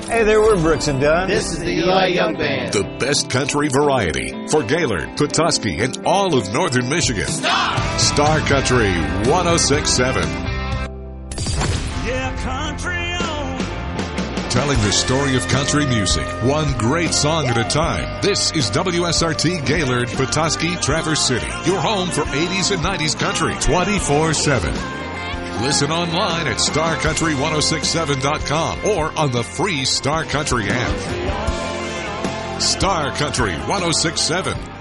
Hey there, we're Brooks and Dunn. This is the Eli Young Band. The best country variety for Gaylord, Petoskey, and all of northern Michigan. Star Country 106.7. Yeah, country on. Telling the story of country music, one great song at a time. This is WSRT Gaylord, Petoskey, Traverse City. Your home for 80s and 90s country 24/7. Listen online at starcountry1067.com or on the free Star Country app. Star Country 106.7.